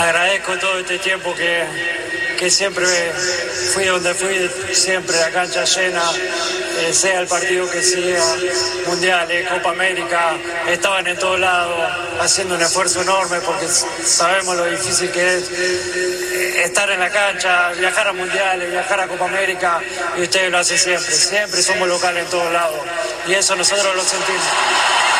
Agradezco todo este tiempo que siempre fui donde fui, siempre la cancha llena, sea el partido que sea, mundiales, Copa América, estaban en todos lados haciendo un esfuerzo enorme porque sabemos lo difícil que es estar en la cancha, viajar a mundiales, viajar a Copa América, y ustedes lo hacen siempre somos locales en todos lados y eso nosotros lo sentimos.